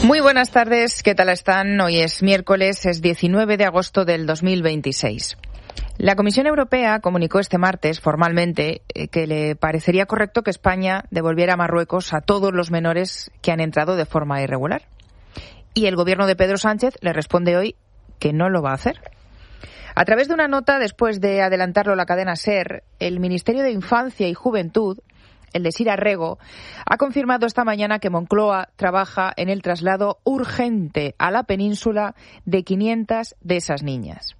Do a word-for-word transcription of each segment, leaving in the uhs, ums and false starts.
Muy buenas tardes, ¿qué tal están? Hoy es miércoles, es diecinueve de agosto del dos mil veintiséis. La Comisión Europea comunicó este martes formalmente que le parecería correcto que España devolviera a Marruecos a todos los menores que han entrado de forma irregular. Y el gobierno de Pedro Sánchez le responde hoy que no lo va a hacer. A través de una nota, después de adelantarlo la cadena SER, el Ministerio de Infancia y Juventud, el de Sira Rego, ha confirmado esta mañana que Moncloa trabaja en el traslado urgente a la península de quinientas de esas niñas.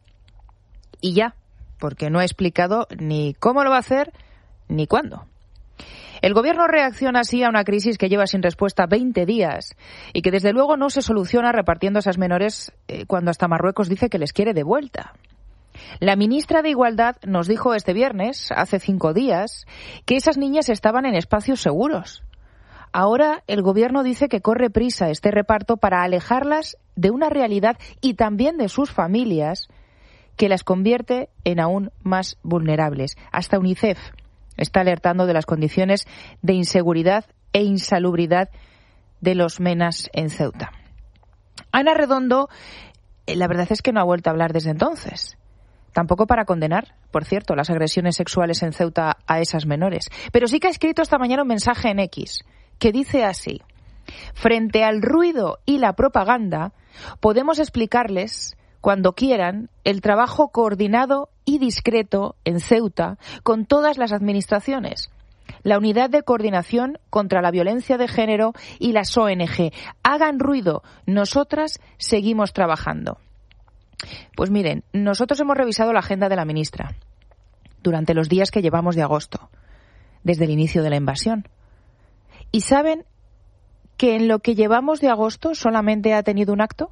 Y ya, porque no ha explicado ni cómo lo va a hacer ni cuándo. El Gobierno reacciona así a una crisis que lleva sin respuesta veinte días y que desde luego no se soluciona repartiendo a esas menores eh, cuando hasta Marruecos dice que les quiere de vuelta. La ministra de Igualdad nos dijo este viernes, hace cinco días, que esas niñas estaban en espacios seguros. Ahora el Gobierno dice que corre prisa este reparto para alejarlas de una realidad y también de sus familias que las convierte en aún más vulnerables. Hasta UNICEF está alertando de las condiciones de inseguridad e insalubridad de los menas en Ceuta. Ana Redondo, la verdad es que no ha vuelto a hablar desde entonces. Tampoco para condenar, por cierto, las agresiones sexuales en Ceuta a esas menores. Pero sí que ha escrito esta mañana un mensaje en X que dice así: frente al ruido y la propaganda, podemos explicarles, cuando quieran, el trabajo coordinado y discreto en Ceuta con todas las administraciones, la Unidad de Coordinación contra la Violencia de Género y las O N G. Hagan ruido, nosotras seguimos trabajando. Pues miren, nosotros hemos revisado la agenda de la ministra durante los días que llevamos de agosto, desde el inicio de la invasión. ¿Y saben que en lo que llevamos de agosto solamente ha tenido un acto?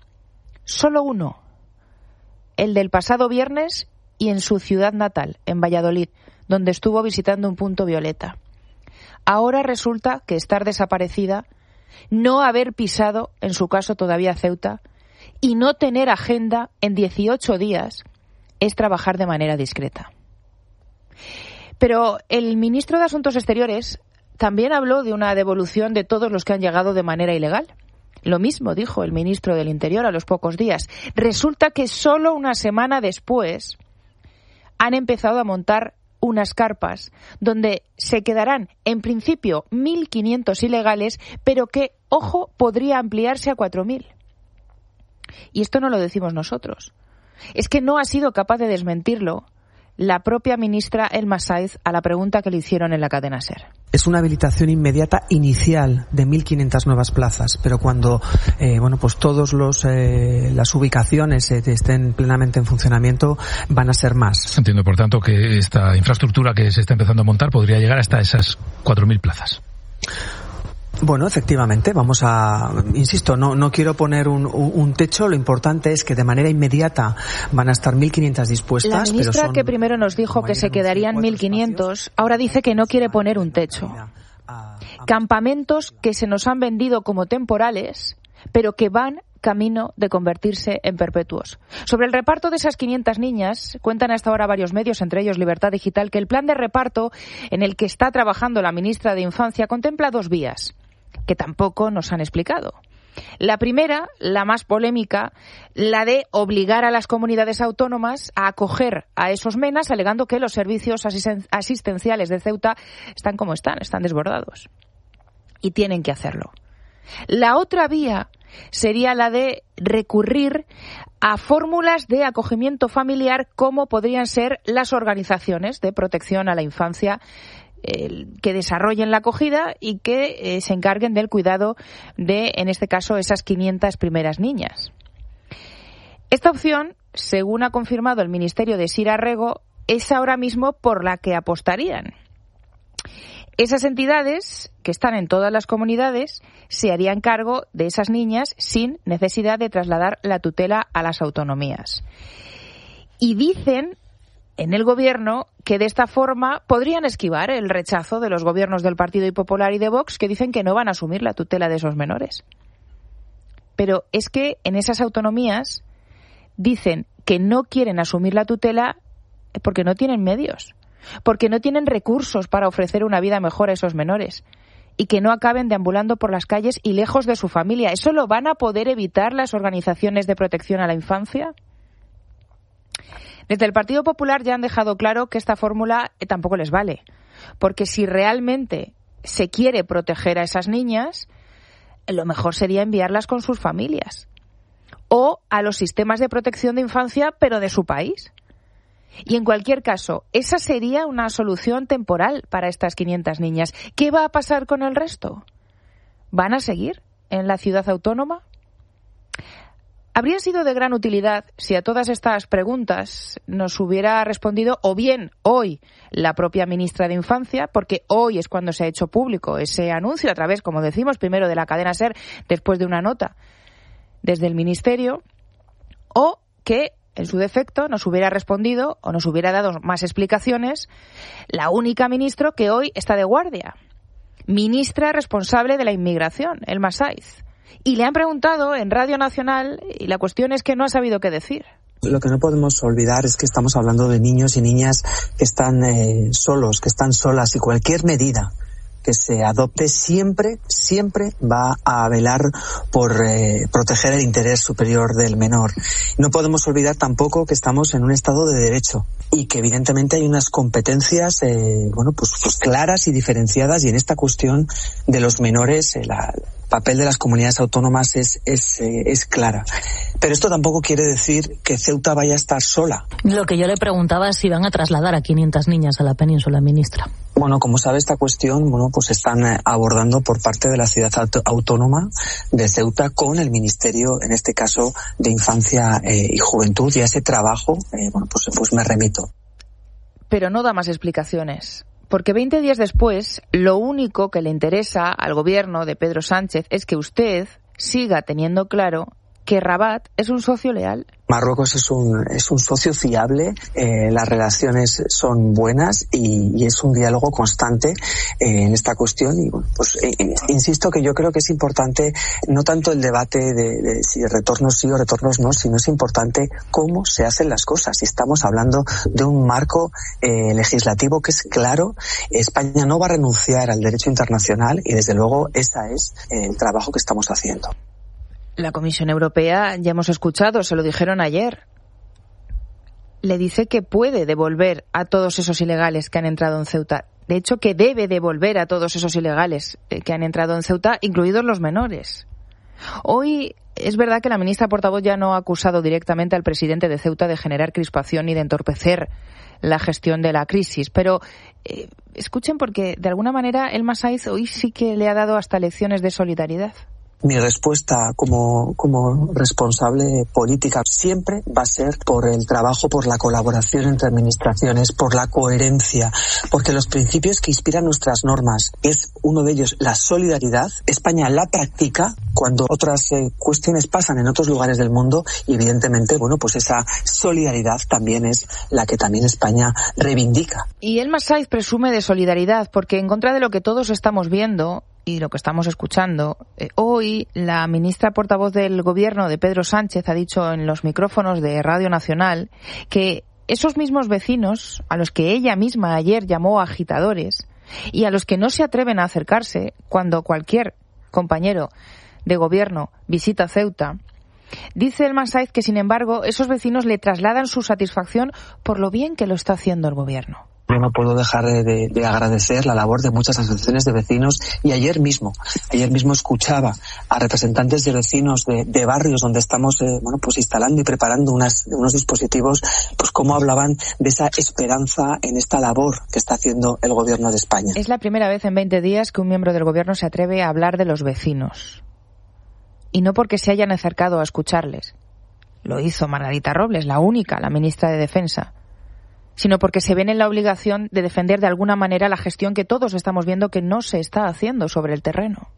Solo uno, el del pasado viernes y en su ciudad natal, en Valladolid, donde estuvo visitando un punto violeta. Ahora resulta que estar desaparecida, no haber pisado, en su caso todavía Ceuta, y no tener agenda en dieciocho días es trabajar de manera discreta. Pero el ministro de Asuntos Exteriores también habló de una devolución de todos los que han llegado de manera ilegal. Lo mismo dijo el ministro del Interior a los pocos días. Resulta que solo una semana después han empezado a montar unas carpas donde se quedarán, en principio, mil quinientos ilegales, pero que, ojo, podría ampliarse a cuatro mil. Y esto no lo decimos nosotros. Es que no ha sido capaz de desmentirlo la propia ministra Elma Sáez a la pregunta que le hicieron en la cadena SER. Es una habilitación inmediata inicial de mil quinientas nuevas plazas, pero cuando eh, bueno, pues todos los eh, las ubicaciones eh, estén plenamente en funcionamiento van a ser más. Entiendo, por tanto, que esta infraestructura que se está empezando a montar podría llegar hasta esas cuatro mil plazas. Bueno, efectivamente, vamos a, insisto, no no quiero poner un, un techo, lo importante es que de manera inmediata van a estar mil quinientas dispuestas. La ministra, pero son, que primero nos dijo que se quedarían mil quinientos, ahora dice que no quiere poner un techo. Campamentos que se nos han vendido como temporales, pero que van camino de convertirse en perpetuos. Sobre el reparto de esas quinientas niñas, cuentan hasta ahora varios medios, entre ellos Libertad Digital, que el plan de reparto en el que está trabajando la ministra de Infancia contempla dos vías, que tampoco nos han explicado. La primera, la más polémica, la de obligar a las comunidades autónomas a acoger a esos menas, alegando que los servicios asisten- asistenciales de Ceuta están como están, están desbordados. Y tienen que hacerlo. La otra vía sería la de recurrir a fórmulas de acogimiento familiar como podrían ser las organizaciones de protección a la infancia eh, que desarrollen la acogida y que eh, se encarguen del cuidado de, en este caso, esas quinientas primeras niñas. Esta opción, según ha confirmado el Ministerio de Sira Rego, es ahora mismo por la que apostarían. Esas entidades, que están en todas las comunidades, se harían cargo de esas niñas sin necesidad de trasladar la tutela a las autonomías. Y dicen en el Gobierno que de esta forma podrían esquivar el rechazo de los gobiernos del Partido Popular y de Vox, que dicen que no van a asumir la tutela de esos menores. Pero es que en esas autonomías dicen que no quieren asumir la tutela porque no tienen medios, porque no tienen recursos para ofrecer una vida mejor a esos menores y que no acaben deambulando por las calles y lejos de su familia. ¿Eso lo van a poder evitar las organizaciones de protección a la infancia? Desde el Partido Popular ya han dejado claro que esta fórmula tampoco les vale, porque si realmente se quiere proteger a esas niñas, lo mejor sería enviarlas con sus familias o a los sistemas de protección de infancia, pero de su país. Y en cualquier caso, esa sería una solución temporal para estas quinientas niñas. ¿Qué va a pasar con el resto? ¿Van a seguir en la ciudad autónoma? Habría sido de gran utilidad si a todas estas preguntas nos hubiera respondido o bien hoy la propia ministra de Infancia, porque hoy es cuando se ha hecho público ese anuncio a través, como decimos, primero de la cadena SER, después de una nota desde el Ministerio, o que en su defecto nos hubiera respondido o nos hubiera dado más explicaciones la única ministra que hoy está de guardia, ministra responsable de la inmigración, Elma Saiz. Y le han preguntado en Radio Nacional y la cuestión es que no ha sabido qué decir. Lo que no podemos olvidar es que estamos hablando de niños y niñas que están eh, solos, que están solas, y cualquier medida que se adopte siempre, siempre va a velar por eh, proteger el interés superior del menor. No podemos olvidar tampoco que estamos en un Estado de Derecho y que evidentemente hay unas competencias eh, bueno, pues, pues claras y diferenciadas, y en esta cuestión de los menores eh, la, el papel de las comunidades autónomas es, es, eh, es clara. Pero esto tampoco quiere decir que Ceuta vaya a estar sola. Lo que yo le preguntaba es si van a trasladar a quinientas niñas a la península, ministra. Bueno, como sabe, esta cuestión, bueno, pues están abordando por parte de la ciudad autónoma de Ceuta con el Ministerio, en este caso, de Infancia eh, y Juventud, y a ese trabajo, eh, bueno, pues, pues me remito. Pero no da más explicaciones, porque veinte días después, lo único que le interesa al gobierno de Pedro Sánchez es que usted siga teniendo claro que Rabat es un socio leal. Marruecos es un es un socio fiable, eh, las relaciones son buenas y, y es un diálogo constante eh, en esta cuestión. Y bueno, pues eh, insisto que yo creo que es importante no tanto el debate de, de si retornos sí o retornos no, sino es importante cómo se hacen las cosas. Y estamos hablando de un marco eh, legislativo que es claro. España no va a renunciar al derecho internacional y desde luego ese es el trabajo que estamos haciendo. La Comisión Europea, ya hemos escuchado, se lo dijeron ayer, le dice que puede devolver a todos esos ilegales que han entrado en Ceuta. De hecho, que debe devolver a todos esos ilegales que han entrado en Ceuta, incluidos los menores. Hoy es verdad que la ministra portavoz ya no ha acusado directamente al presidente de Ceuta de generar crispación y de entorpecer la gestión de la crisis, pero eh, escuchen, porque de alguna manera Elma Saiz hoy sí que le ha dado hasta lecciones de solidaridad. Mi respuesta como, como responsable política siempre va a ser por el trabajo, por la colaboración entre administraciones, por la coherencia, porque los principios que inspiran nuestras normas, es uno de ellos la solidaridad. España la practica cuando otras eh, cuestiones pasan en otros lugares del mundo y evidentemente, bueno, pues esa solidaridad también es la que también España reivindica. Y Elma Saiz presume de solidaridad porque en contra de lo que todos estamos viendo y lo que estamos escuchando, eh, hoy la ministra portavoz del gobierno de Pedro Sánchez ha dicho en los micrófonos de Radio Nacional que esos mismos vecinos a los que ella misma ayer llamó agitadores y a los que no se atreven a acercarse cuando cualquier compañero de gobierno visita Ceuta, dice Elma Saiz que sin embargo esos vecinos le trasladan su satisfacción por lo bien que lo está haciendo el gobierno. Yo no puedo dejar de, de agradecer la labor de muchas asociaciones de vecinos y ayer mismo, ayer mismo escuchaba a representantes de vecinos de, de barrios donde estamos, eh, bueno, pues instalando y preparando unas, unos dispositivos, pues cómo hablaban de esa esperanza en esta labor que está haciendo el gobierno de España. Es la primera vez en veinte días que un miembro del gobierno se atreve a hablar de los vecinos. Y no porque se hayan acercado a escucharles. Lo hizo Margarita Robles, la única, la ministra de Defensa. Sino porque se ven en la obligación de defender de alguna manera la gestión que todos estamos viendo que no se está haciendo sobre el terreno.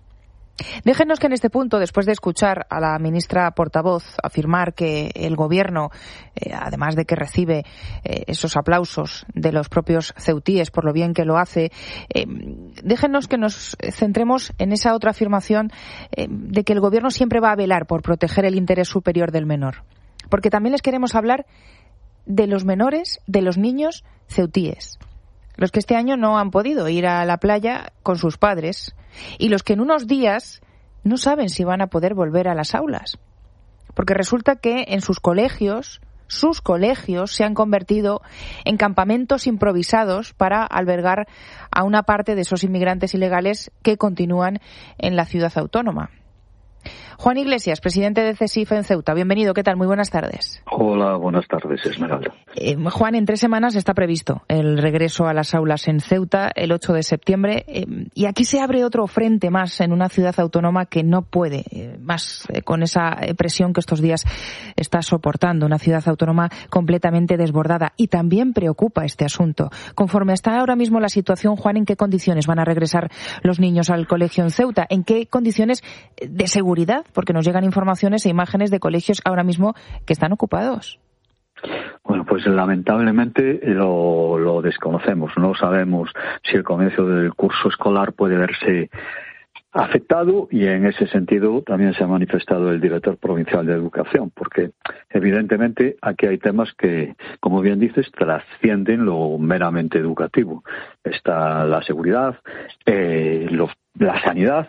Déjenos que en este punto, después de escuchar a la ministra portavoz afirmar que el gobierno, eh, además de que recibe eh, esos aplausos de los propios ceutíes por lo bien que lo hace, eh, déjenos que nos centremos en esa otra afirmación eh, de que el gobierno siempre va a velar por proteger el interés superior del menor. Porque también les queremos hablar de los menores, de los niños ceutíes. los que este año no han podido ir a la playa con sus padres y los que en unos días no saben si van a poder volver a las aulas. Porque resulta que en sus colegios, sus colegios se han convertido en campamentos improvisados para albergar a una parte de esos inmigrantes ilegales que continúan en la ciudad autónoma. Juan Iglesias, presidente de CESIF en Ceuta. Bienvenido, ¿qué tal? Muy buenas tardes. Hola, buenas tardes, Esmeralda. Eh, Juan, en tres semanas está previsto el regreso a las aulas en Ceuta, el ocho de septiembre, eh, y aquí se abre otro frente más en una ciudad autónoma que no puede eh, más eh, con esa presión que estos días está soportando, una ciudad autónoma completamente desbordada, y también preocupa este asunto. Conforme está ahora mismo la situación, Juan, ¿en qué condiciones van a regresar los niños al colegio en Ceuta? ¿En qué condiciones de seguridad? Porque nos llegan informaciones e imágenes de colegios ahora mismo que están ocupados. Bueno, pues lamentablemente lo, lo desconocemos. No sabemos si el comienzo del curso escolar puede verse afectado, y en ese sentido también se ha manifestado el director provincial de Educación, porque evidentemente aquí hay temas que, como bien dices, trascienden lo meramente educativo. Está la seguridad, eh, los, la sanidad,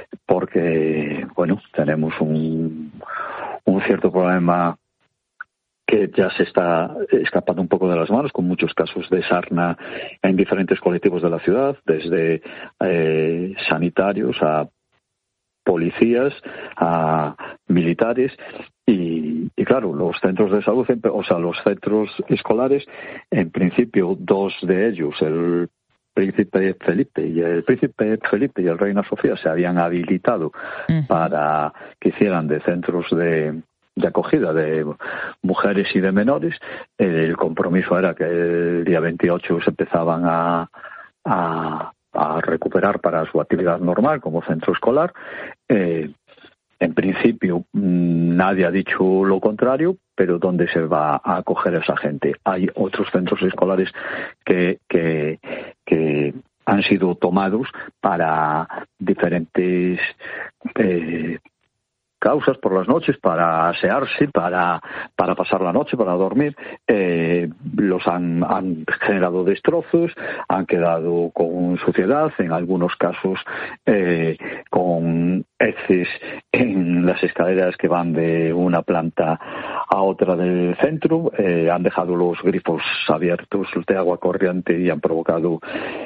porque, bueno, tenemos un, un cierto problema que ya se está escapando un poco de las manos, con muchos casos de sarna en diferentes colectivos de la ciudad, desde eh, sanitarios a policías, a militares, y, y claro, los centros de salud, o sea, los centros escolares, en principio, dos de ellos, el Príncipe Felipe y el Príncipe Felipe y el Reina Sofía, se habían habilitado uh-huh. para que hicieran de centros de de acogida de mujeres y de menores. El compromiso era que el día veintiocho se empezaban a, a, a recuperar para su actividad normal como centro escolar. Eh, en principio nadie ha dicho lo contrario, pero ¿dónde se va a acoger a esa gente? Hay otros centros escolares que, que, que han sido tomados para diferentes eh, causas por las noches, para asearse, para para pasar la noche, para dormir. Eh, los han, han generado destrozos, han quedado con suciedad, en algunos casos eh, con heces en las escaleras que van de una planta a otra del centro, eh, han dejado los grifos abiertos de agua corriente y han provocado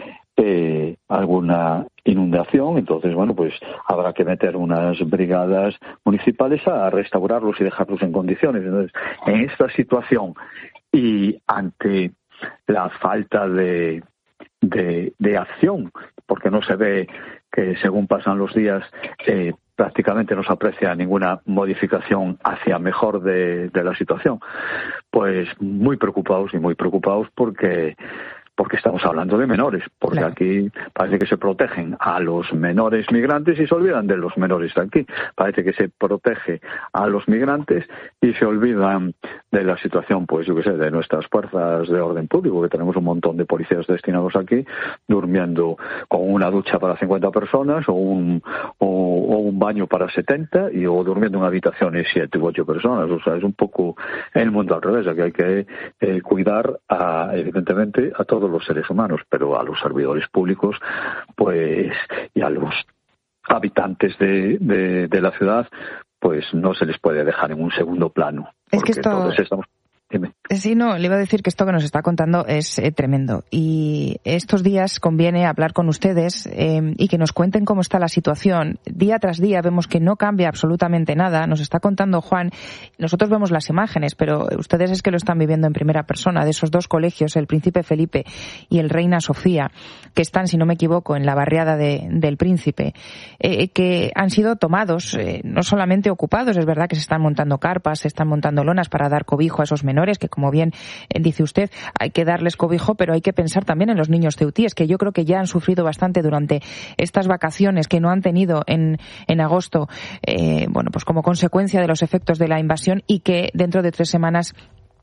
Eh, alguna inundación. Entonces, bueno, pues habrá que meter unas brigadas municipales a restaurarlos y dejarlos en condiciones. Entonces, en esta situación y ante la falta de, de, de acción, porque no se ve que según pasan los días eh, prácticamente no se aprecia ninguna modificación hacia mejor de, de la situación, pues muy preocupados y muy preocupados porque porque estamos hablando de menores, porque claro, aquí parece que se protegen a los menores migrantes y se olvidan de los menores de aquí. Parece que se protege a los migrantes y se olvidan de la situación, pues yo qué sé, de nuestras fuerzas de orden público, que tenemos un montón de policías destinados aquí, durmiendo con una ducha para cincuenta personas o un, o, o un baño para setenta, y o durmiendo en habitaciones siete u ocho personas. O sea, es un poco el mundo al revés. Aquí hay que eh, cuidar, a, evidentemente, a todos los seres humanos, pero a los servidores públicos, pues, y a los habitantes de, de, de la ciudad, pues no se les puede dejar en un segundo plano. Es que esto... todos estamos... Dime. Sí, no, le iba a decir que esto que nos está contando es eh, tremendo. Y estos días conviene hablar con ustedes eh, y que nos cuenten cómo está la situación. Día tras día vemos que no cambia absolutamente nada. Nos está contando Juan, nosotros vemos las imágenes, pero ustedes es que lo están viviendo en primera persona, de esos dos colegios, el Príncipe Felipe y el Reina Sofía, que están, si no me equivoco, en la barriada de, del Príncipe, eh, que han sido tomados, eh, no solamente ocupados, es verdad que se están montando carpas, se están montando lonas para dar cobijo a esos menores, que como bien dice usted, hay que darles cobijo, pero hay que pensar también en los niños ceutíes, que yo creo que ya han sufrido bastante durante estas vacaciones que no han tenido en, en agosto, eh, bueno, pues como consecuencia de los efectos de la invasión, y que dentro de tres semanas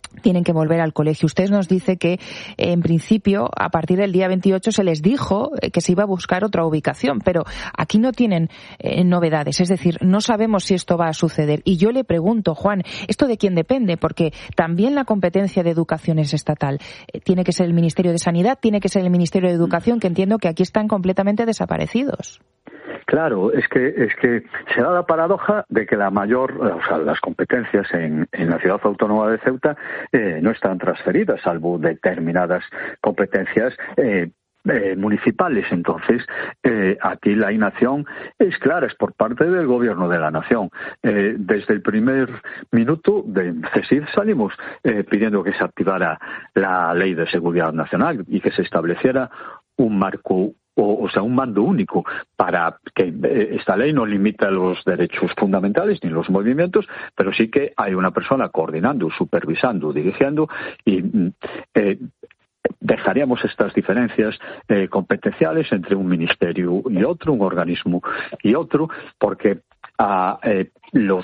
tienen que volver al colegio. Usted nos dice que, en principio, a partir del día veintiocho se les dijo que se iba a buscar otra ubicación, pero aquí no tienen eh, novedades, es decir, no sabemos si esto va a suceder. Y yo le pregunto, Juan, ¿esto de quién depende? Porque también la competencia de educación es estatal. Eh, tiene que ser el Ministerio de Sanidad, tiene que ser el Ministerio de Educación, que entiendo que aquí están completamente desaparecidos. Claro, es que es que se da la paradoja de que la mayor, o sea, las competencias en, en la ciudad autónoma de Ceuta eh, no están transferidas, salvo determinadas competencias eh, eh, municipales. Entonces, eh, aquí la inacción es clara, es por parte del gobierno de la nación. Eh, desde el primer minuto de CESID salimos eh, pidiendo que se activara la Ley de Seguridad Nacional y que se estableciera un marco, O, o sea, un mando único, para que esta ley no limita los derechos fundamentales ni los movimientos, pero sí que hay una persona coordinando, supervisando, dirigiendo y eh, dejaríamos estas diferencias eh, competenciales entre un ministerio y otro, un organismo y otro, porque a eh, los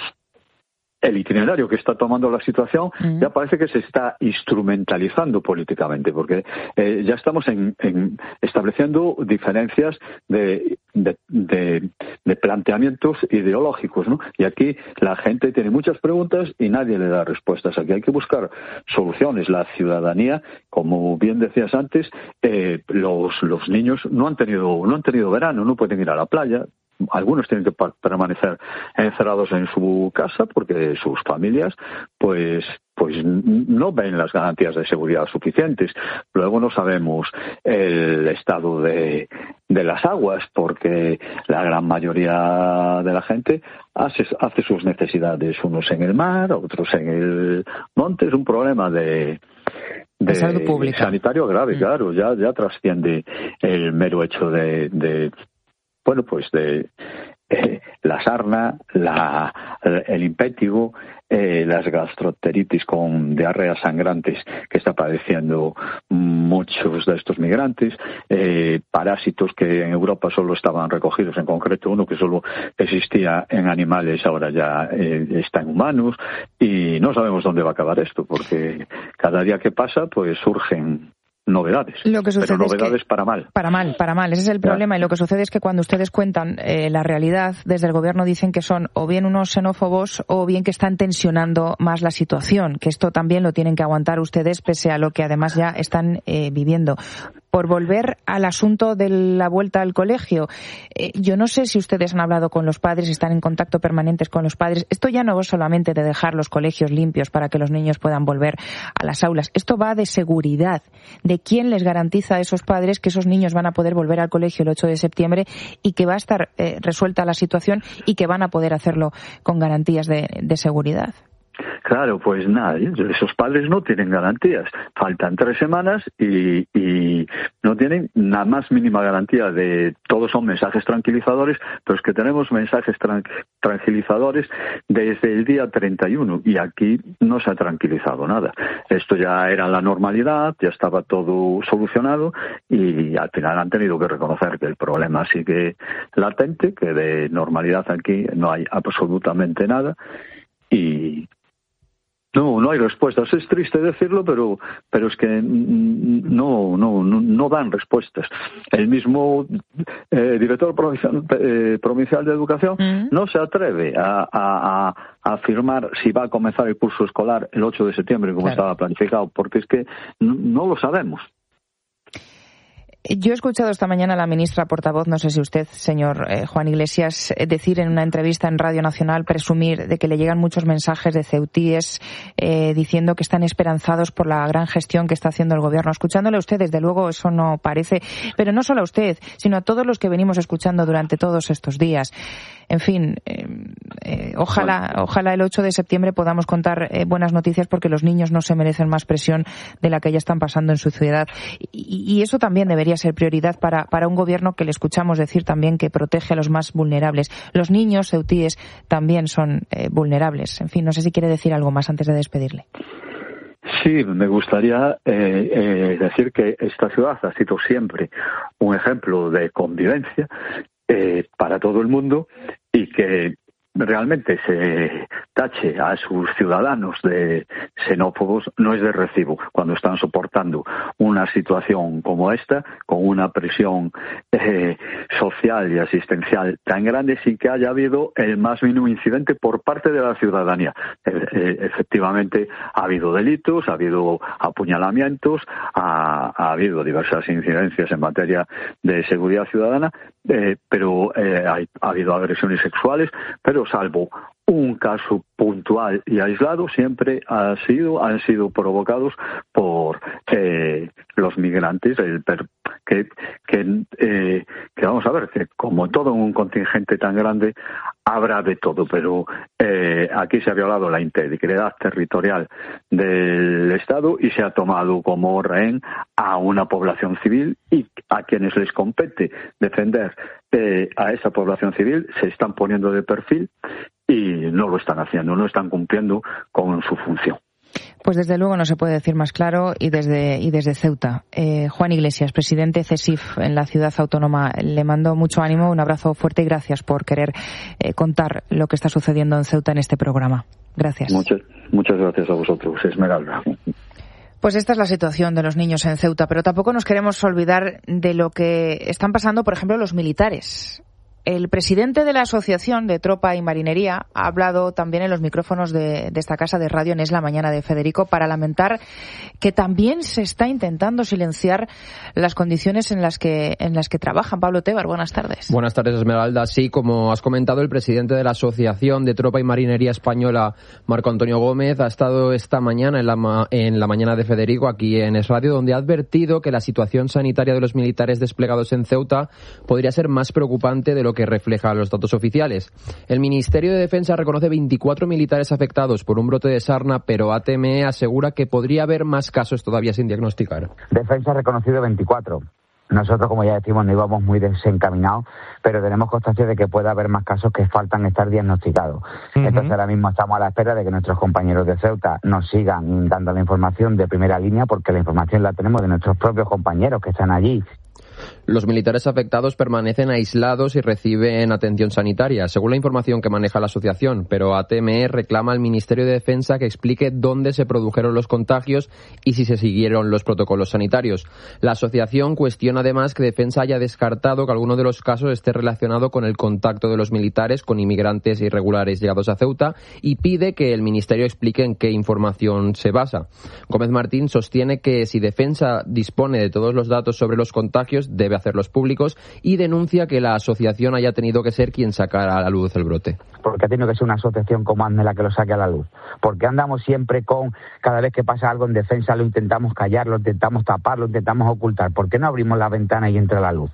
el itinerario que está tomando la situación mm. ya parece que se está instrumentalizando políticamente, porque eh, ya estamos en, en estableciendo diferencias de, de, de, de planteamientos ideológicos, ¿no? Y aquí la gente tiene muchas preguntas y nadie le da respuestas. Aquí hay que buscar soluciones. La ciudadanía, como bien decías antes, eh, los, los niños no han tenido, no han tenido verano, no pueden ir a la playa. Algunos tienen que permanecer encerrados en su casa porque sus familias pues pues no ven las garantías de seguridad suficientes. Luego no sabemos el estado de, de las aguas, porque la gran mayoría de la gente hace, hace sus necesidades, unos en el mar, otros en el monte. Es un problema de de, de salud pública, sanitario grave, mm. claro, ya ya trasciende el mero hecho de, de bueno, pues de eh, la sarna, la, el impétigo, eh, las gastroenteritis con diarreas sangrantes que está padeciendo muchos de estos migrantes, eh, parásitos que en Europa solo estaban recogidos, en concreto uno que solo existía en animales, ahora ya eh, está en humanos, y no sabemos dónde va a acabar esto, porque cada día que pasa pues surgen novedades, lo que sucede pero novedades es que, para mal. Para mal, para mal, ese es el problema. Y lo que sucede es que cuando ustedes cuentan eh, la realidad, desde el gobierno dicen que son o bien unos xenófobos o bien que están tensionando más la situación, que esto también lo tienen que aguantar ustedes pese a lo que además ya están eh, viviendo. Por volver al asunto de la vuelta al colegio, eh, yo no sé si ustedes han hablado con los padres, están en contacto permanentes con los padres. Esto ya no es solamente de dejar los colegios limpios para que los niños puedan volver a las aulas. Esto va de seguridad, de quién les garantiza a esos padres que esos niños van a poder volver al colegio el ocho de septiembre y que va a estar eh, resuelta la situación y que van a poder hacerlo con garantías de, de seguridad. Claro, pues nada, esos padres no tienen garantías. Faltan tres semanas y, y no tienen la más mínima garantía de... Todos son mensajes tranquilizadores, pero es que tenemos mensajes tran- tranquilizadores desde el día treinta y uno y aquí no se ha tranquilizado nada. Esto ya era la normalidad, ya estaba todo solucionado y al final han tenido que reconocer que el problema sigue latente, que de normalidad aquí no hay absolutamente nada y... No, no hay respuestas. Es triste decirlo, pero pero es que no no no, no dan respuestas. El mismo eh, director provincial, eh, provincial de Educación mm. no se atreve a, a, a afirmar si va a comenzar el curso escolar el ocho de septiembre como claro. estaba planificado, porque es que no, no lo sabemos. Yo he escuchado esta mañana a la ministra portavoz, no sé si usted, señor eh, Juan Iglesias, decir en una entrevista en Radio Nacional, presumir de que le llegan muchos mensajes de ceutíes eh, diciendo que están esperanzados por la gran gestión que está haciendo el gobierno. Escuchándole a usted, desde luego, eso no parece, pero no solo a usted, sino a todos los que venimos escuchando durante todos estos días. En fin, eh, eh, ojalá, ojalá el ocho de septiembre podamos contar eh, buenas noticias porque los niños no se merecen más presión de la que ya están pasando en su ciudad. Y, y eso también debería ser prioridad para, para un gobierno que le escuchamos decir también que protege a los más vulnerables. Los niños ceutíes también son eh, vulnerables. En fin, no sé si quiere decir algo más antes de despedirle. Sí, me gustaría eh, eh, decir que esta ciudad ha sido siempre un ejemplo de convivencia eh, para todo el mundo y que realmente se tache a sus ciudadanos de xenófobos no es de recibo cuando están soportando una situación como esta, con una presión eh, social y asistencial tan grande sin que haya habido el más mínimo incidente por parte de la ciudadanía. Eh, eh, efectivamente ha habido delitos, ha habido apuñalamientos, ha, ha habido diversas incidencias en materia de seguridad ciudadana, eh, pero eh, hay, ha habido agresiones sexuales, pero salvo un caso puntual y aislado, siempre ha sido, han sido provocados por eh, los migrantes, el per, que, que, eh, que vamos a ver, que como todo un contingente tan grande, habrá de todo, pero eh, aquí se ha violado la integridad territorial del Estado y se ha tomado como rehén a una población civil, y a quienes les compete defender eh, a esa población civil se están poniendo de perfil y no lo están haciendo, no están cumpliendo con su función. Pues desde luego no se puede decir más claro, y desde y desde Ceuta. Eh, Juan Iglesias, presidente C E S I F en la ciudad autónoma, le mando mucho ánimo, un abrazo fuerte y gracias por querer eh, contar lo que está sucediendo en Ceuta en este programa. Gracias. Muchas, muchas gracias a vosotros, Esmeralda. Pues esta es la situación de los niños en Ceuta, pero tampoco nos queremos olvidar de lo que están pasando, por ejemplo, los militares. El presidente de la Asociación de Tropa y Marinería ha hablado también en los micrófonos de, de esta casa de radio en Es la Mañana de Federico para lamentar que también se está intentando silenciar las condiciones en las que en las que trabajan. Pablo Tebar, buenas tardes. Buenas tardes, Esmeralda. Sí, como has comentado, el presidente de la Asociación de Tropa y Marinería Española, Marco Antonio Gómez, ha estado esta mañana en la, ma- en la Mañana de Federico, aquí en Es Radio, donde ha advertido que la situación sanitaria de los militares desplegados en Ceuta podría ser más preocupante de lo que refleja los datos oficiales. El Ministerio de Defensa reconoce veinticuatro militares afectados por un brote de sarna, pero A T M E asegura que podría haber más casos todavía sin diagnosticar. Defensa ha reconocido veinticuatro. Nosotros, como ya decimos, no íbamos muy desencaminados, pero tenemos constancia de que puede haber más casos que faltan estar diagnosticados. Uh-huh. Entonces, ahora mismo estamos a la espera de que nuestros compañeros de Ceuta nos sigan dando la información de primera línea, porque la información la tenemos de nuestros propios compañeros que están allí. Los militares afectados permanecen aislados y reciben atención sanitaria, según la información que maneja la asociación, pero A T M E reclama al Ministerio de Defensa que explique dónde se produjeron los contagios y si se siguieron los protocolos sanitarios. La asociación cuestiona además que Defensa haya descartado que alguno de los casos esté relacionado con el contacto de los militares con inmigrantes irregulares llegados a Ceuta y pide que el Ministerio explique en qué información se basa. Gómez Martín sostiene que si Defensa dispone de todos los datos sobre los contagios, debe hacerlos públicos, y denuncia que la asociación haya tenido que ser quien sacara a la luz el brote. Porque ha tenido que ser una asociación como ASME la que lo saque a la luz. Porque andamos siempre con, cada vez que pasa algo en Defensa lo intentamos callar, lo intentamos tapar, lo intentamos ocultar. ¿Por qué no abrimos la ventana y entra la luz?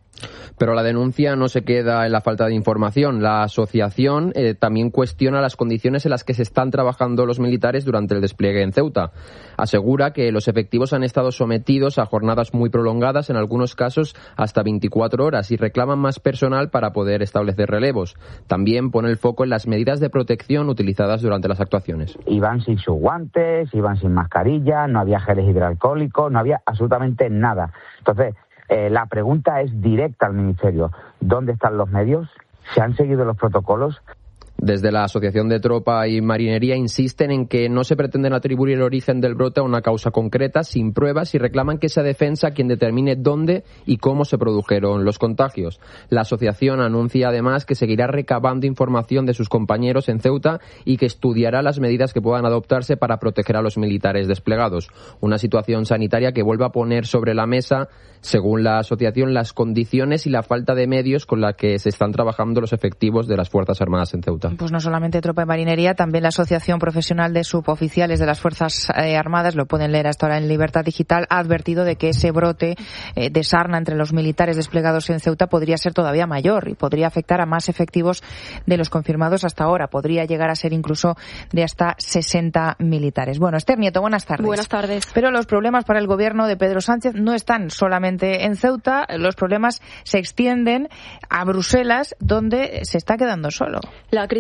Pero la denuncia no se queda en la falta de información. La asociación eh, también cuestiona las condiciones en las que se están trabajando los militares durante el despliegue en Ceuta. Asegura que los efectivos han estado sometidos a jornadas muy prolongadas, en algunos casos hasta veinticuatro horas, y reclaman más personal para poder establecer relevos. También pone el foco en las medidas de protección utilizadas durante las actuaciones. Iban sin sus guantes, iban sin mascarilla, no había geles hidroalcohólicos, no había absolutamente nada. Entonces, Eh, la pregunta es directa al Ministerio. ¿Dónde están los medios? ¿Se han seguido los protocolos? Desde la Asociación de Tropa y Marinería insisten en que no se pretenden atribuir el origen del brote a una causa concreta, sin pruebas, y reclaman que sea Defensa quien determine dónde y cómo se produjeron los contagios. La asociación anuncia además que seguirá recabando información de sus compañeros en Ceuta y que estudiará las medidas que puedan adoptarse para proteger a los militares desplegados. Una situación sanitaria que vuelve a poner sobre la mesa, según la asociación, las condiciones y la falta de medios con la que se están trabajando los efectivos de las Fuerzas Armadas en Ceuta. Pues no solamente Tropa y Marinería, también la Asociación Profesional de Suboficiales de las Fuerzas eh, Armadas, lo pueden leer hasta ahora en Libertad Digital, ha advertido de que ese brote eh, de sarna entre los militares desplegados en Ceuta podría ser todavía mayor y podría afectar a más efectivos de los confirmados hasta ahora. Podría llegar a ser incluso de hasta sesenta militares. Bueno, Esther Nieto, buenas tardes. Buenas tardes. Pero los problemas para el gobierno de Pedro Sánchez no están solamente en Ceuta, los problemas se extienden a Bruselas, donde se está quedando solo. La crisis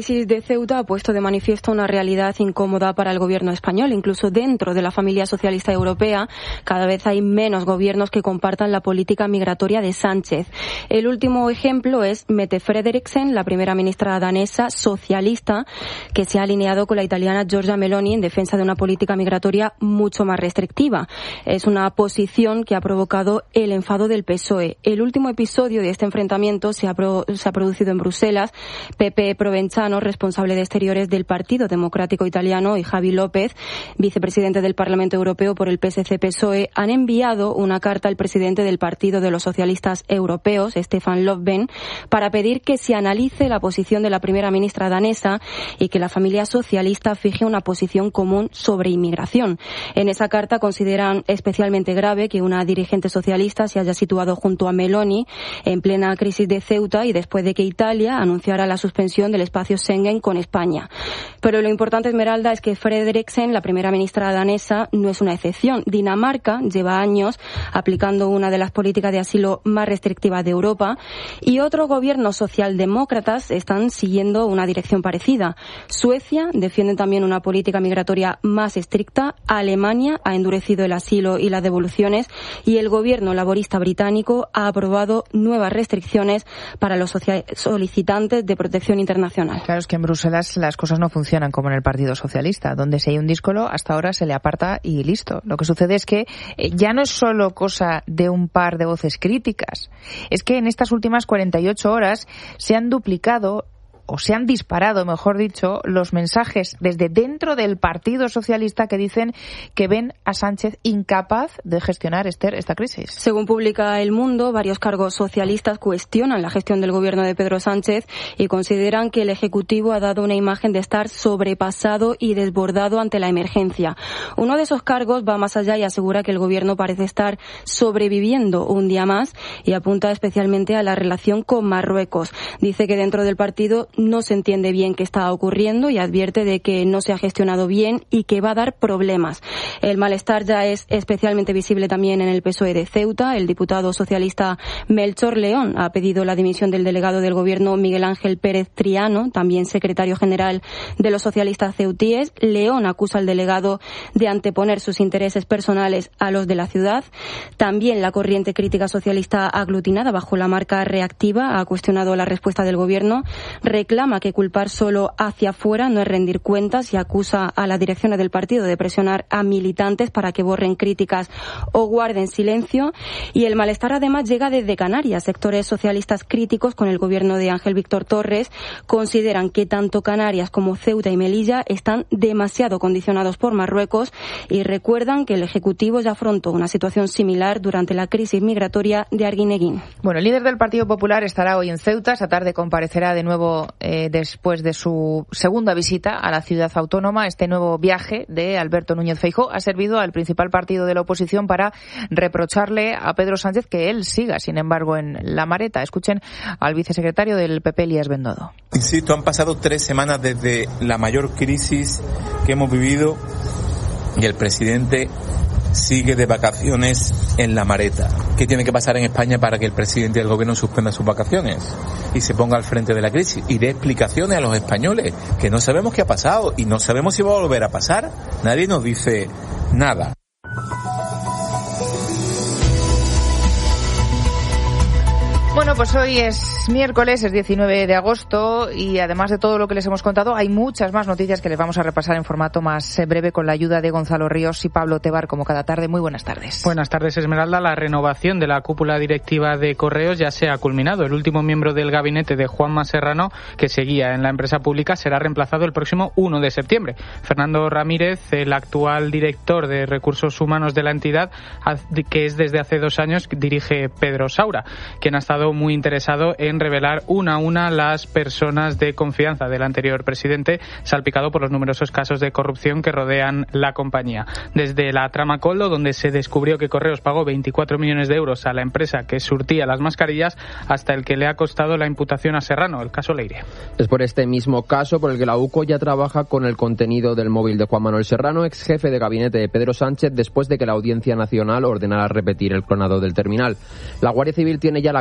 crisis de Ceuta ha puesto de manifiesto una realidad incómoda para el gobierno español. Incluso dentro de la familia socialista europea, cada vez hay menos gobiernos que compartan la política migratoria de Sánchez. El último ejemplo es Mette Frederiksen, la primera ministra danesa socialista, que se ha alineado con la italiana Giorgia Meloni en defensa de una política migratoria mucho más restrictiva. Es una posición que ha provocado el enfado del P S O E. El último episodio de este enfrentamiento se ha, pro, se ha producido en Bruselas. Pepe Provenzano, responsable de Exteriores del Partido Democrático Italiano, y Javi López, vicepresidente del Parlamento Europeo por el P S C-P S O E, han enviado una carta al presidente del Partido de los Socialistas Europeos, Stefan Löfven, para pedir que se analice la posición de la primera ministra danesa y que la familia socialista fije una posición común sobre inmigración. En esa carta consideran especialmente grave que una dirigente socialista se haya situado junto a Meloni en plena crisis de Ceuta y después de que Italia anunciara la suspensión del espacio Schengen con España. Pero lo importante, Esmeralda, es que Frederiksen, la primera ministra danesa, no es una excepción. Dinamarca lleva años aplicando una de las políticas de asilo más restrictivas de Europa y otros gobiernos socialdemócratas están siguiendo una dirección parecida. Suecia defiende también una política migratoria más estricta. Alemania ha endurecido el asilo y las devoluciones y el gobierno laborista británico ha aprobado nuevas restricciones para los solicitantes de protección internacional. Claro, es que en Bruselas las cosas no funcionan como en el Partido Socialista, donde si hay un díscolo hasta ahora se le aparta y listo. Lo que sucede es que ya no es solo cosa de un par de voces críticas, es que en estas últimas cuarenta y ocho horas se han duplicado o se han disparado, mejor dicho, los mensajes desde dentro del Partido Socialista que dicen que ven a Sánchez incapaz de gestionar, Esther, esta crisis. Según publica El Mundo, varios cargos socialistas cuestionan la gestión del gobierno de Pedro Sánchez y consideran que el Ejecutivo ha dado una imagen de estar sobrepasado y desbordado ante la emergencia. Uno de esos cargos va más allá y asegura que el gobierno parece estar sobreviviendo un día más y apunta especialmente a la relación con Marruecos. Dice que dentro del partido no se entiende bien qué está ocurriendo y advierte de que no se ha gestionado bien y que va a dar problemas. El malestar ya es especialmente visible también en el P S O E de Ceuta. El diputado socialista Melchor León ha pedido la dimisión del delegado del gobierno Miguel Ángel Pérez Triano, también secretario general de los socialistas ceutíes. León acusa al delegado de anteponer sus intereses personales a los de la ciudad. También la corriente crítica socialista aglutinada bajo la marca Reactiva ha cuestionado la respuesta del gobierno. Reclama que culpar solo hacia afuera no es rendir cuentas y acusa a las direcciones del partido de presionar a militantes para que borren críticas o guarden silencio. Y el malestar además llega desde Canarias. Sectores socialistas críticos con el gobierno de Ángel Víctor Torres consideran que tanto Canarias como Ceuta y Melilla están demasiado condicionados por Marruecos y recuerdan que el Ejecutivo ya afrontó una situación similar durante la crisis migratoria de Arguineguín. Bueno, el líder del Partido Popular estará hoy en Ceuta. Esta tarde comparecerá de nuevo eh, después de su segunda visita a la ciudad autónoma. Este nuevo viaje de Alberto Núñez Feijóo ha servido al principal partido de la oposición para reprocharle a Pedro Sánchez que él siga, sin embargo, en la mareta. Escuchen al vicesecretario del P P, Elías Bendodo. Insisto, han pasado tres semanas desde la mayor crisis que hemos vivido y el presidente sigue de vacaciones en la mareta. ¿Qué tiene que pasar en España para que el presidente del gobierno suspenda sus vacaciones y se ponga al frente de la crisis y dé explicaciones a los españoles que no sabemos qué ha pasado y no sabemos si va a volver a pasar? Nadie nos dice nada. Bueno, pues hoy es miércoles, es diecinueve de agosto y además de todo lo que les hemos contado, hay muchas más noticias que les vamos a repasar en formato más breve con la ayuda de Gonzalo Ríos y Pablo Tebar, como cada tarde. Muy buenas tardes. Buenas tardes, Esmeralda. La renovación de la cúpula directiva de Correos ya se ha culminado. El último miembro del gabinete de Juanma Serrano, que seguía en la empresa pública, será reemplazado el próximo uno de septiembre. Fernando Ramírez, el actual director de Recursos Humanos de la entidad, que es desde hace dos años, dirige Pedro Saura, quien ha estado muy interesado en revelar una a una las personas de confianza del anterior presidente, salpicado por los numerosos casos de corrupción que rodean la compañía. Desde la trama Coldo, donde se descubrió que Correos pagó veinticuatro millones de euros a la empresa que surtía las mascarillas, hasta el que le ha costado la imputación a Serrano, el caso Leire. Es por este mismo caso por el que la UCO ya trabaja con el contenido del móvil de Juan Manuel Serrano, ex jefe de gabinete de Pedro Sánchez, después de que la Audiencia Nacional ordenara repetir el clonado del terminal. La Guardia Civil tiene ya la copia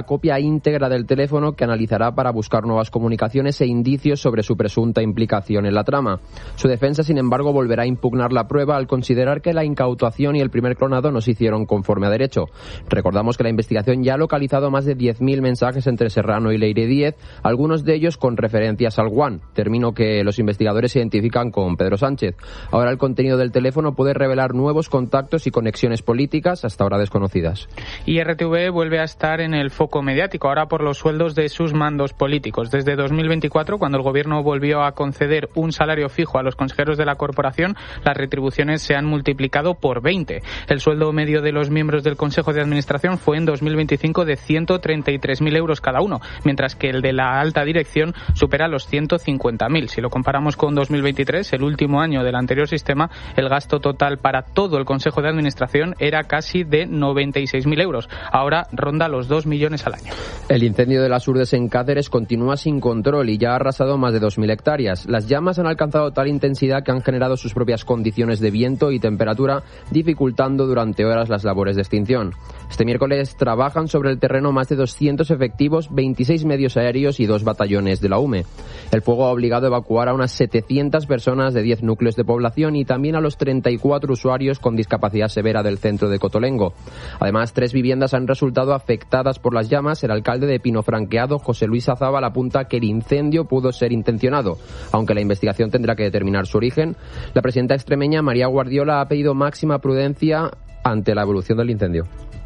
íntegra del teléfono que analizará para buscar nuevas comunicaciones e indicios sobre su presunta implicación en la trama. Su defensa, sin embargo, volverá a impugnar la prueba al considerar que la incautación y el primer clonado no se hicieron conforme a derecho. Recordamos que la investigación ya ha localizado más de diez mil mensajes entre Serrano y Leire Díez, algunos de ellos con referencias al One, término que los investigadores identifican con Pedro Sánchez. Ahora el contenido del teléfono puede revelar nuevos contactos y conexiones políticas hasta ahora desconocidas. Y R T V vuelve a estar en el foco mediático, ahora por los sueldos de sus mandos políticos. Desde dos mil veinticuatro, cuando el Gobierno volvió a conceder un salario fijo a los consejeros de la corporación, las retribuciones se han multiplicado por veinte. El sueldo medio de los miembros del Consejo de Administración fue en dos mil veinticinco de ciento treinta y tres mil euros cada uno, mientras que el de la alta dirección supera los ciento cincuenta mil. Si lo comparamos con dos mil veintitrés, el último año del anterior sistema, el gasto total para todo el Consejo de Administración era casi de noventa y seis mil euros. Ahora ronda los dos millones al año. El incendio de las Urdes en Cáceres continúa sin control y ya ha arrasado más de dos mil hectáreas. Las llamas han alcanzado tal intensidad que han generado sus propias condiciones de viento y temperatura, dificultando durante horas las labores de extinción. Este miércoles trabajan sobre el terreno más de doscientos efectivos, veintiséis medios aéreos y dos batallones de la U M E. El fuego ha obligado a evacuar a unas setecientas personas de diez núcleos de población y también a los treinta y cuatro usuarios con discapacidad severa del centro de Cotolengo. Además, tres viviendas han resultado afectadas por las llamas. El alcalde de Pinofranqueado, José Luis Azábal, apunta que el incendio pudo ser intencionado, aunque la investigación tendrá que determinar su origen. La presidenta extremeña, María Guardiola, ha pedido máxima prudencia ante la evolución del incendio.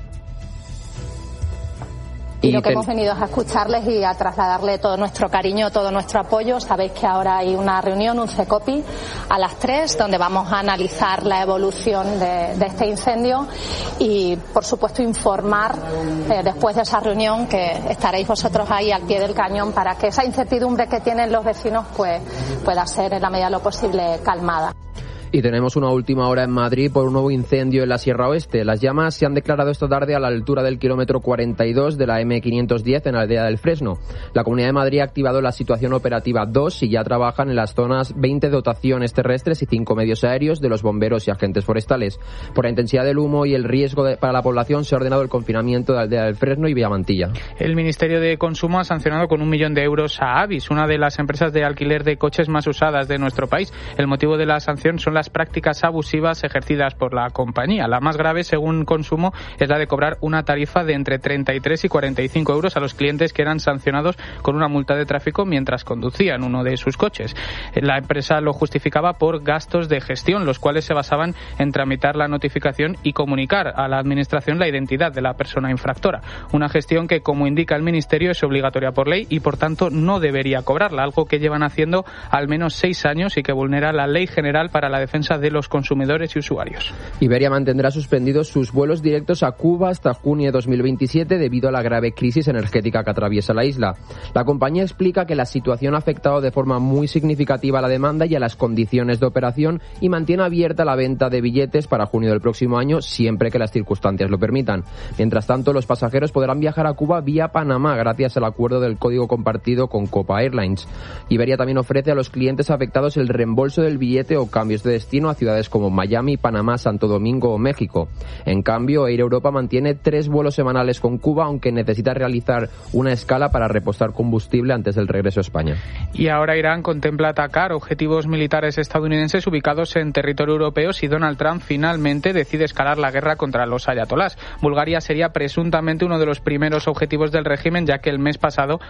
Y lo que hemos venido es a escucharles y a trasladarle todo nuestro cariño, todo nuestro apoyo. Sabéis que ahora hay una reunión, un CECOPI, a las tres, donde vamos a analizar la evolución de, de este incendio y, por supuesto, informar eh, después de esa reunión, que estaréis vosotros ahí al pie del cañón para que esa incertidumbre que tienen los vecinos pues pueda ser en la medida de lo posible calmada. Y tenemos una última hora en Madrid por un nuevo incendio en la Sierra Oeste. Las llamas se han declarado esta tarde a la altura del kilómetro cuarenta y dos de la eme quinientos diez en la aldea del Fresno. La Comunidad de Madrid ha activado la situación operativa dos y ya trabajan en las zonas veinte dotaciones terrestres y cinco medios aéreos de los bomberos y agentes forestales. Por la intensidad del humo y el riesgo de, para la población se ha ordenado el confinamiento de la aldea del Fresno y Villamantilla. El Ministerio de Consumo ha sancionado con un millón de euros a Avis, una de las empresas de alquiler de coches más usadas de nuestro país. El motivo de la sanción son las prácticas abusivas ejercidas por la compañía. La más grave, según Consumo, es la de cobrar una tarifa de entre treinta y tres y cuarenta y cinco euros a los clientes que eran sancionados con una multa de tráfico mientras conducían uno de sus coches. La empresa lo justificaba por gastos de gestión, los cuales se basaban en tramitar la notificación y comunicar a la Administración la identidad de la persona infractora. Una gestión que, como indica el Ministerio, es obligatoria por ley y, por tanto, no debería cobrarla, algo que llevan haciendo al menos seis años y que vulnera la Ley General para la Defensa de los consumidores y usuarios. Iberia mantendrá suspendidos sus vuelos directos a Cuba hasta junio de dos mil veintisiete debido a la grave crisis energética que atraviesa la isla. La compañía explica que la situación ha afectado de forma muy significativa a la demanda y a las condiciones de operación y mantiene abierta la venta de billetes para junio del próximo año siempre que las circunstancias lo permitan. Mientras tanto, los pasajeros podrán viajar a Cuba vía Panamá gracias al acuerdo del código compartido con Copa Airlines. Iberia también ofrece a los clientes afectados el reembolso del billete o cambios de destino a ciudades como Miami, Panamá, Santo Domingo o México. En cambio, Air Europa mantiene tres vuelos semanales con Cuba, aunque necesita realizar una escala para repostar combustible antes del regreso a España. Y ahora Irán contempla atacar objetivos militares estadounidenses ubicados en territorio europeo si Donald Trump finalmente decide escalar la guerra contra los ayatolás. Bulgaria sería presuntamente uno de los primeros objetivos del régimen, ya que el mes pasado